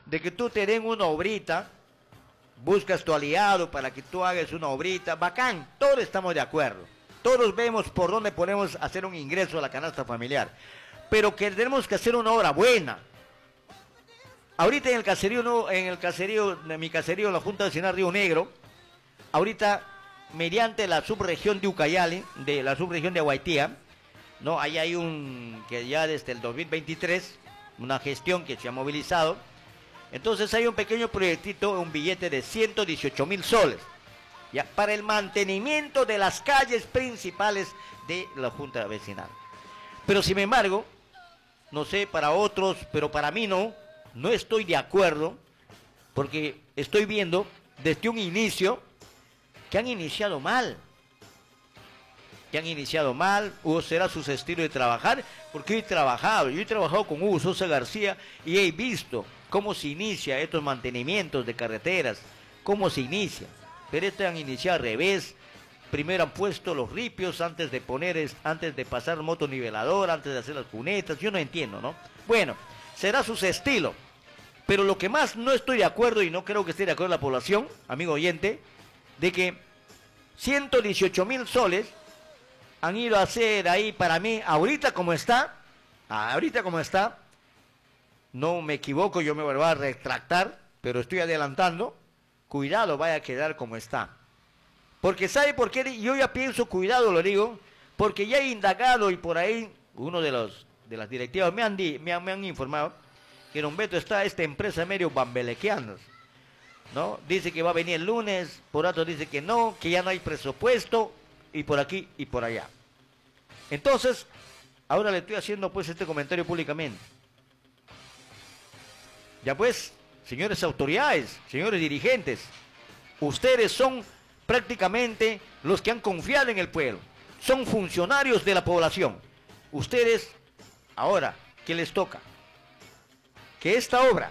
de que tú te den una obrita, buscas tu aliado para que tú hagas una obrita, bacán, todos estamos de acuerdo. Todos vemos por dónde podemos hacer un ingreso a la canasta familiar. Pero que tenemos que hacer una obra buena. Ahorita en el caserío, no, de mi caserío, en la Junta Vecinal Río Negro, ahorita, mediante la subregión de Ucayali, de la subregión de Aguaitía, ¿no? Ahí hay que ya desde el 2023, una gestión que se ha movilizado. Entonces hay un pequeño proyectito, un billete de 118.000 soles, ya, para el mantenimiento de las calles principales de la Junta Vecinal. Pero sin embargo, no sé para otros, pero para mí no estoy de acuerdo, porque estoy viendo desde un inicio que han iniciado mal. Hugo será sus estilos de trabajar, porque yo he trabajado con Hugo Sosa García y he visto cómo se inicia estos mantenimientos de carreteras, cómo se inicia, pero estos han iniciado al revés. Primero han puesto los ripios antes de pasar el motonivelador, antes de hacer las cunetas, yo no entiendo, ¿no? Bueno, será su estilo, pero lo que más no estoy de acuerdo, y no creo que esté de acuerdo la población, amigo oyente, de que 118.000 soles han ido a hacer ahí, para mí, ahorita como está, no me equivoco, yo me voy a retractar, pero estoy adelantando, cuidado, vaya a quedar como está. Porque ¿sabe por qué? Yo ya pienso, cuidado, lo digo, porque ya he indagado y por ahí, uno de las directivas me han informado que don Beto está esta empresa medio bambelequeando, ¿no? Dice que va a venir el lunes, por otro dice que no, que ya no hay presupuesto, y por aquí y por allá. Entonces, ahora le estoy haciendo pues este comentario públicamente. Ya pues, señores autoridades, señores dirigentes, ustedes son prácticamente los que han confiado en el pueblo, son funcionarios de la población. Ustedes, ahora, ¿qué les toca? Que esta obra,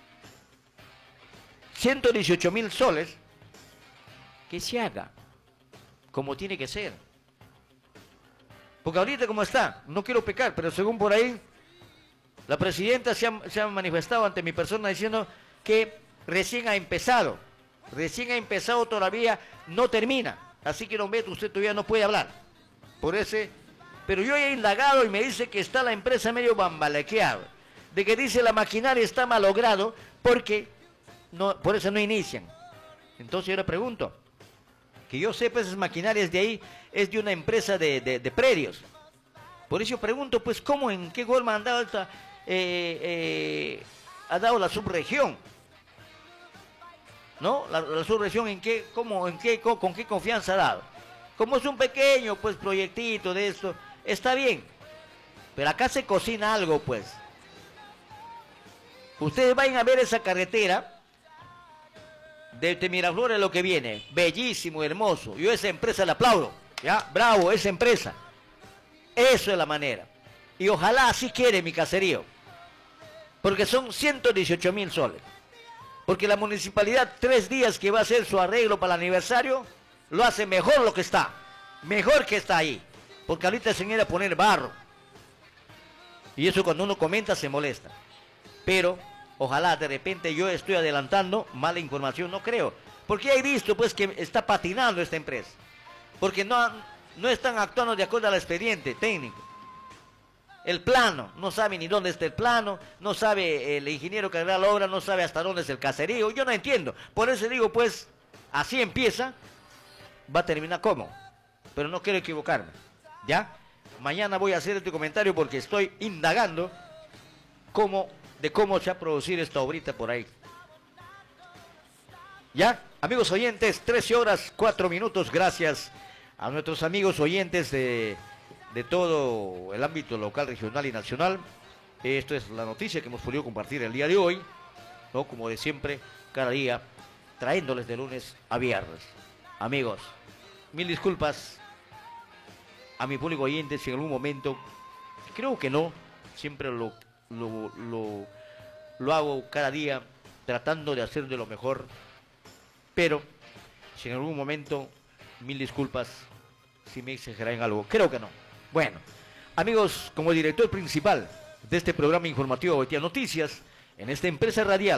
118.000 soles, que se haga como tiene que ser. Porque ahorita como está, no quiero pecar, pero según por ahí, la presidenta se ha manifestado ante mi persona diciendo que recién ha empezado todavía, no termina. Así que don Beto, usted todavía no puede hablar. Pero yo he indagado y me dice que está la empresa medio bambalequeada, de que dice la maquinaria está malogrado porque por eso no inician. Entonces yo le pregunto, que yo sepa, esas maquinarias de ahí es de una empresa de predios. Por eso yo pregunto, pues, ¿cómo, en qué forma ha dado la subregión? ¿No? La subregión, con qué confianza ha dado. Como es un pequeño, pues, proyectito de esto, está bien. Pero acá se cocina algo, pues. Ustedes vayan a ver esa carretera de Miraflores, lo que viene, bellísimo, hermoso. Yo a esa empresa la aplaudo, ¿ya? Bravo, esa empresa. Eso es la manera. Y ojalá así quede mi caserío. Porque son 118.000 soles. Porque la municipalidad, 3 días que va a hacer su arreglo para el aniversario, lo hace mejor lo que está. Mejor que está ahí. Porque ahorita se viene a poner barro. Y eso cuando uno comenta se molesta. Pero ojalá de repente yo estoy adelantando mala información, no creo. Porque he visto pues que está patinando esta empresa. Porque no están actuando de acuerdo al expediente técnico. El plano, no sabe ni dónde está el plano, no sabe el ingeniero que hará la obra, no sabe hasta dónde es el caserío. Yo no entiendo. Por eso digo pues, así empieza, va a terminar como. Pero no quiero equivocarme. ¿Ya? Mañana voy a hacer este comentario porque estoy indagando de cómo se ha producido esta obrita por ahí. ¿Ya? Amigos oyentes, 13:04. Gracias a nuestros amigos oyentes de todo el ámbito local, regional y nacional. Esto es la noticia que hemos podido compartir el día de hoy, ¿no? Como de siempre, cada día, trayéndoles de lunes a viernes. Amigos, mil disculpas a mi público oyente si en algún momento, creo que no, siempre lo hago cada día tratando de hacer de lo mejor, pero si en algún momento, mil disculpas si me exageré en algo, creo que no. Bueno, amigos, como director principal de este programa informativo Aguaitía Noticias, en esta empresa radial,